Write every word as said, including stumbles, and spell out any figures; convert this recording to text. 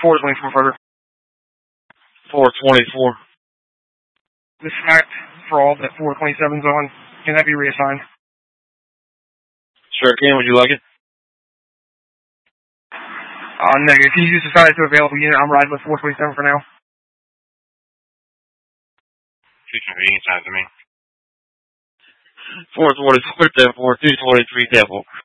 four twenty-four further. four twenty-four. Distract for all that four twenty-seven's on. Can that be reassigned? Sure can. Would you like it? Uh, negative. If you use decided to available unit, I'm riding with four twenty-seven for now. Too convenient time to me. four twenty-four, ten four, two twenty-three, ten four.